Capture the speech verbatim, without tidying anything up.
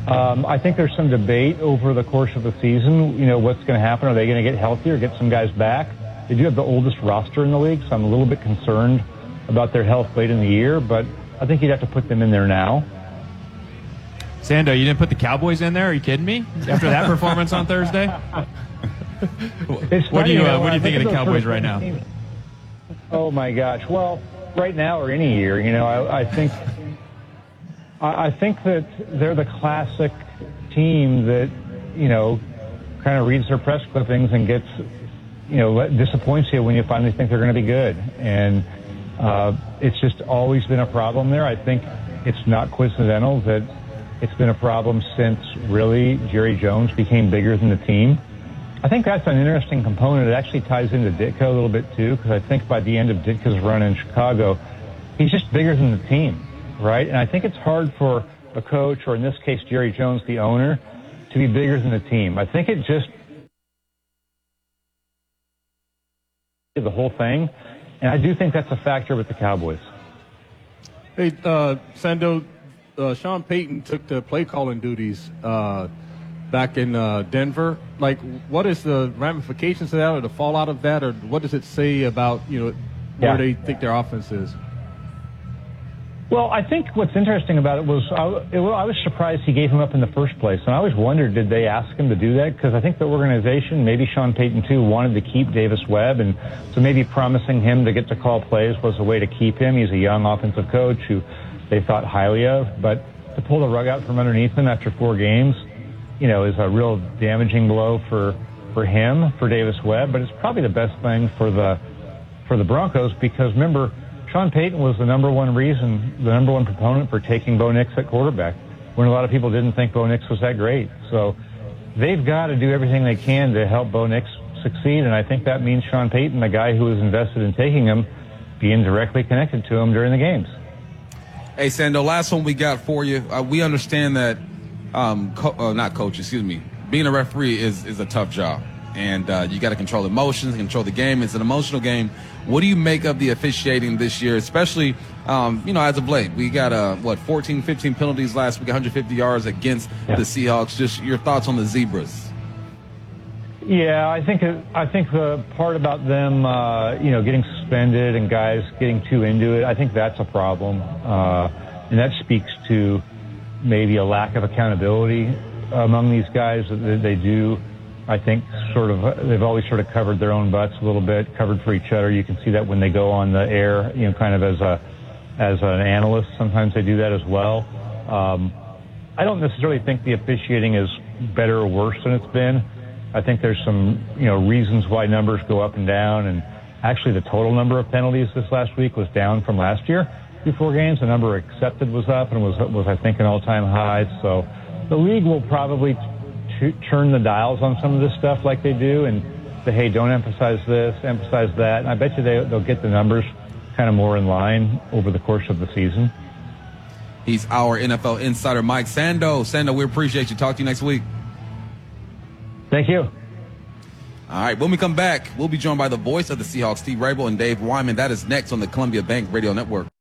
Um, I think there's some debate over the course of the season. You know, what's going to happen? Are they going to get healthier, get some guys back? They do have the oldest roster in the league, so I'm a little bit concerned about their health late in the year, but I think you'd have to put them in there now. Sando, you didn't put the Cowboys in there? Are you kidding me? After that performance on Thursday? It's what funny, do you, you uh, know, what do you I think of the Cowboys right now? Teams. Oh, my gosh. Well, right now or any year, you know, I, I think I, I think that they're the classic team that, you know, kind of reads their press clippings and gets, you know, disappoints you when you finally think they're going to be good. And uh, it's just always been a problem there. I think it's not coincidental that it's been a problem since really Jerry Jones became bigger than the team. I think that's an interesting component. It actually ties into Ditka a little bit too, because I think by the end of Ditka's run in Chicago, he's just bigger than the team, right? And I think it's hard for a coach, or in this case Jerry Jones, the owner, to be bigger than the team. I think it just the whole thing, and I do think that's a factor with the Cowboys. Hey, uh, Sando, uh, Sean Payton took the play calling duties uh, back in uh, Denver. Like, what is the ramifications of that, or the fallout of that, or what does it say about, you know, where Yeah. they think their offense is? Well, I think what's interesting about it was I, it, I was surprised he gave him up in the first place. And I always wondered, did they ask him to do that? Because I think the organization, maybe Sean Payton too, wanted to keep Davis Webb. And so maybe promising him to get to call plays was a way to keep him. He's a young offensive coach who they thought highly of. But to pull the rug out from underneath him after four games, you know, is a real damaging blow for, for him, for Davis Webb. But it's probably the best thing for the, for the Broncos, because remember, Sean Payton was the number one reason, the number one proponent for taking Bo Nix at quarterback, when a lot of people didn't think Bo Nix was that great. So they've got to do everything they can to help Bo Nix succeed, and I think that means Sean Payton, the guy who was invested in taking him, being directly connected to him during the games. Hey, Sando, last one we got for you. Uh, we understand that, um, co- uh, not coach, excuse me, being a referee is, is a tough job. And uh, you got to control emotions, control the game. It's an emotional game. What do you make of the officiating this year, especially, um, you know, as of late? We got, uh, what, fourteen, fifteen penalties last week, one hundred fifty yards against yeah. the Seahawks. Just your thoughts on the Zebras. Yeah, I think it, I think the part about them, uh, you know, getting suspended and guys getting too into it, I think that's a problem. Uh, and that speaks to maybe a lack of accountability among these guys that they do. I think sort of they've always sort of covered their own butts a little bit, covered for each other. You can see that when they go on the air, you know, kind of as a as an analyst. Sometimes they do that as well. Um, I don't necessarily think the officiating is better or worse than it's been. I think there's some, you know, reasons why numbers go up and down. And actually, the total number of penalties this last week was down from last year through four games. The number accepted was up and was was I think an all-time high. So the league will probably to turn the dials on some of this stuff like they do and say, hey, don't emphasize this, emphasize that. And I bet you they, they'll get the numbers kind of more in line over the course of the season. He's our N F L insider, Mike Sando. Sando, we appreciate you. Talk to you next week. Thank you. All right, when we come back, we'll be joined by the voice of the Seahawks, Steve Rabel and Dave Wyman. That is next on the Columbia Bank Radio Network.